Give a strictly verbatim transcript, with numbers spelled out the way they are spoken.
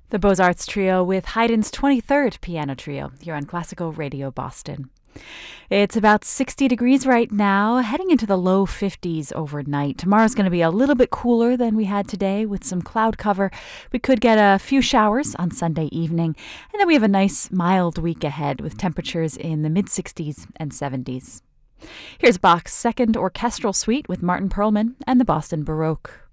The Beaux-Arts Trio with Haydn's twenty-third Piano Trio here on Classical Radio Boston. It's about sixty degrees right now, heading into the low fifties overnight. Tomorrow's going to be a little bit cooler than we had today with some cloud cover. We could get a few showers on Sunday evening, and then we have a nice mild week ahead with temperatures in the mid-sixties and seventies. Here's Bach's Second Orchestral Suite with Martin Perlman and the Boston Baroque.